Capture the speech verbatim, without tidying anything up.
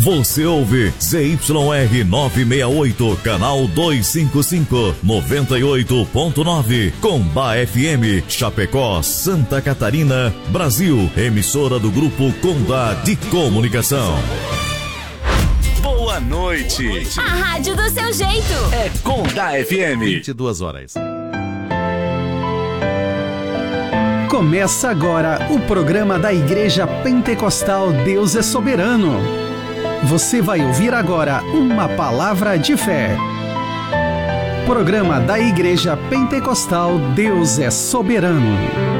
Você ouve Z Y R novecentos e sessenta e oito, canal duzentos e cinquenta e cinco, noventa e oito ponto nove, Combá F M, Chapecó, Santa Catarina, Brasil. Emissora do Grupo Condá de Comunicação. Boa noite. A rádio do seu jeito. É Condá F M. vinte e duas horas. Começa agora o programa da Igreja Pentecostal Deus é Soberano. Você vai ouvir agora uma palavra de fé. Programa da Igreja Pentecostal Deus é Soberano.